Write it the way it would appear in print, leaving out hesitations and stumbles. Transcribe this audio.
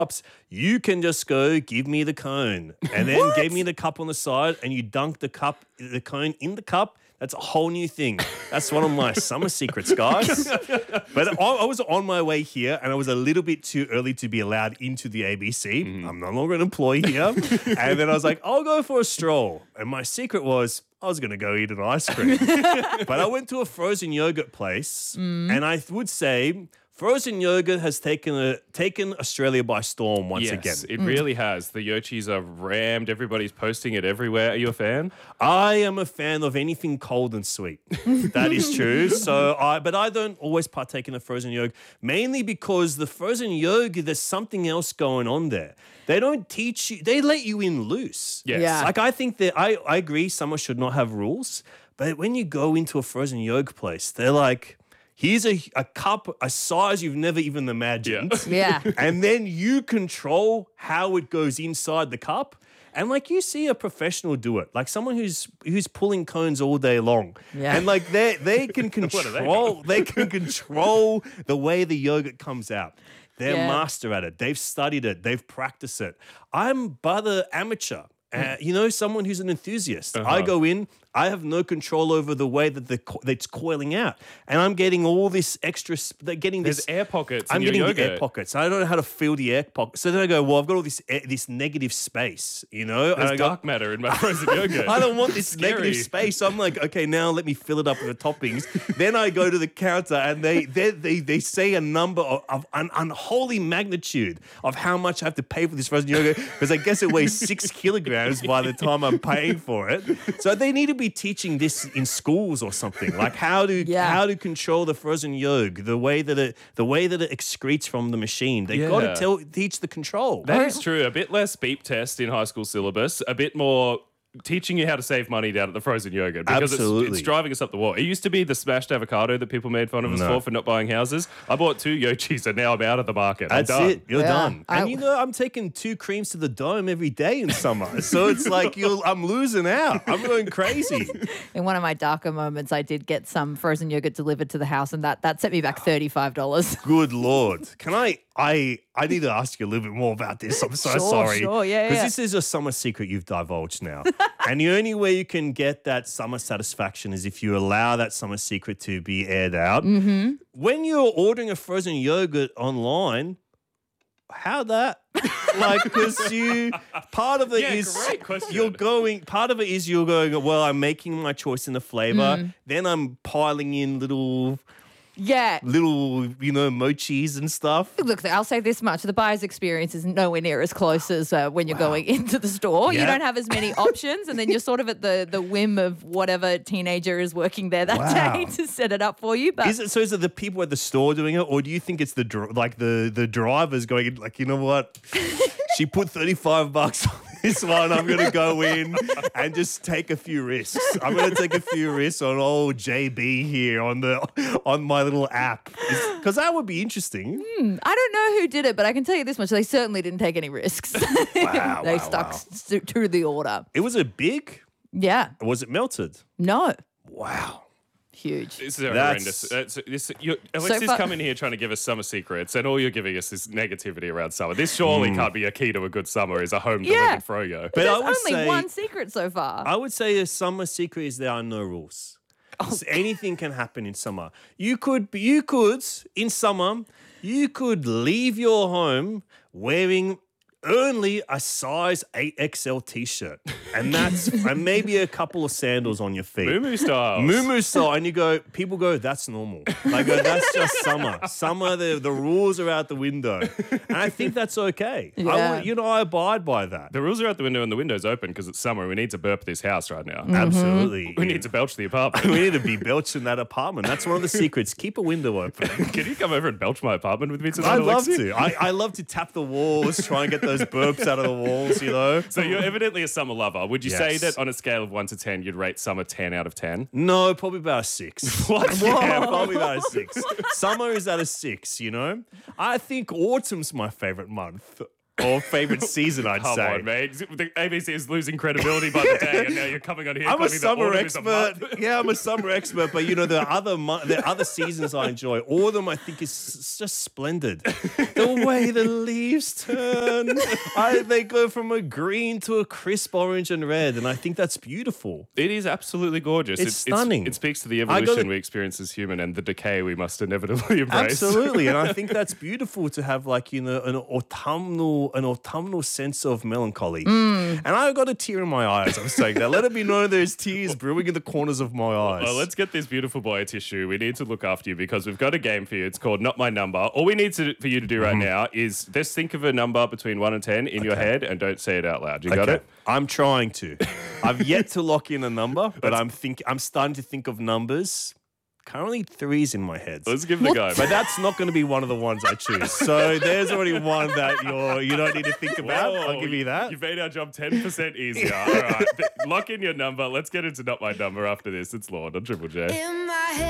cups. You can just go, give me the cone. And then gave me the cup on the side and you dunk the cone in the cup. That's a whole new thing. That's one of my summer secrets, guys. But I was on my way here and I was a little bit too early to be allowed into the ABC. I'm no longer an employee here. And then I was like, I'll go for a stroll. And my secret was I was going to go eat an ice cream. But I went to a frozen yogurt place and I would say frozen yogurt has taken Australia by storm once again. Yes, it really has. The Yochis are rammed. Everybody's posting it everywhere. Are you a fan? I am a fan of anything cold and sweet. That is true. But I don't always partake in the frozen yogurt, mainly because the frozen yogurt, there's something else going on there. They don't teach you. They let you in loose. Yes. Yeah. Like I think that I agree summer should not have rules, but when you go into a frozen yogurt place, they're like, here's a cup, a size you've never even imagined. Yeah. And then you control how it goes inside the cup. And like you see a professional do it, like someone who's pulling cones all day long. Yeah. And like they can control they can control the way the yogurt comes out. They're master at it. They've studied it. They've practiced it. I'm but an amateur. Someone who's an enthusiast. I go in, I have no control over the way that it's coiling out. And I'm getting all this extra, There's air pockets I'm in your getting yogurt. the air pockets. I don't know how to fill the air pockets. So then I go, well, I've got all this negative space, And There's I go, dark matter in my frozen yogurt. I don't want this Scary. negative space. So I'm like, okay, now let me fill it up with the toppings. Then I go to the counter and they say a number of an unholy magnitude of how much I have to pay for this frozen yogurt because I guess it weighs 6 kilograms by the time I'm paying for it. So they need to be teaching this in schools or something, like how to control the frozen yogurt, the way that it excretes from the machine. They got to teach the control. That is true. A bit less beep test in high school syllabus, a bit more teaching you how to save money down at the frozen yogurt because it's driving us up the wall. It used to be the smashed avocado that people made fun of us for not buying houses. I bought 2 Yochis and now I'm out of the market. That's I'm done. it. You're done. And I'm taking 2 creams to the dome every day in summer. So it's like I'm losing out. I'm going crazy. In one of my darker moments, I did get some frozen yogurt delivered to the house, and that set me back $35. Good Lord. Can I need to ask you a little bit more about this. I'm so sorry. Sure, yeah. Because this is a summer secret you've divulged now. And the only way you can get that summer satisfaction is if you allow that summer secret to be aired out. Mm-hmm. When you're ordering a frozen yogurt online, how that? Because part of it is great question. you're going, well, I'm making my choice in the flavor. Then I'm piling in little mochis and stuff. Look, I'll say this much. The buyer's experience is nowhere near as close as when you're going into the store. Yeah. You don't have as many options, and then you're sort of at the whim of whatever teenager is working there that day to set it up for you. But Is it the people at the store doing it, or do you think it's the drivers going, like, you know what? She put $35 on this one. I'm going to go in and just take a few risks. I'm going to take a few risks on old JB here on my little app. Because that would be interesting. I don't know who did it, but I can tell you this much. They certainly didn't take any risks. They stuck to the order. It was a big? Yeah. Was it melted? No. Wow. Huge. This is horrendous. Alexis come in here trying to give us summer secrets, and all you're giving us is negativity around summer. This surely can't be a key to a good summer, is a home-delivered froyo. But there's only one secret so far. I would say a summer secret is there are no rules. Anything can happen in summer. You could in summer, you could leave your home wearing only a size 8XL t-shirt. And and maybe a couple of sandals on your feet. Moo-moo style. Moo-moo style. And people go, that's normal. I go, that's just summer. Summer, the rules are out the window. And I think that's okay. Yeah. I abide by that. The rules are out the window and the window's open because it's summer. We need to burp this house right now. Absolutely. We need to belch the apartment. We need to be belched in that apartment. That's one of the secrets. Keep a window open. Can you come over and belch my apartment with me tonight, I'd love Alexi? to. I love to tap the walls, try and get those burps out of the walls, So you're evidently a summer lover. Would you say Yes. that on a scale of 1 to 10, you'd rate summer 10 out of 10? No, probably about a 6. What? Yeah, probably about a 6. Summer is at a 6, I think autumn's my favorite month. or favorite season, I'd Come say. on, mate. The ABC is losing credibility by the day, and now you're coming on here. I'm a claiming that summer autumn is a expert. month. Yeah, I'm a summer expert. But there are other seasons I enjoy. Autumn, I think, is just splendid. The way the leaves turn, they go from a green to a crisp orange and red, and I think that's beautiful. It is absolutely gorgeous. It's stunning. It speaks to the evolution we experience as human and the decay we must inevitably embrace. Absolutely, and I think that's beautiful to have an autumnal sense of melancholy. And I've got a tear in my eyes. I'm saying that. Let it be known there's tears brewing in the corners of my eyes. Well, let's get this beautiful boy a tissue. We need to look after you because we've got a game for you. It's called Not My Number. All we need for you to do right now is just think of a number between 1 and 10 in your head and don't say it out loud. You got it? I'm trying to. I've yet to lock in a number, but I'm starting to think of numbers. Currently 3's in my head. Let's give it a go. But that's not going to be one of the ones I choose. So there's already one that you don't need to think about. Whoa, I'll give you that. You've made our job 10% easier. All right. Lock in your number. Let's get into Not My Number after this. It's Lord on Triple J. In my head.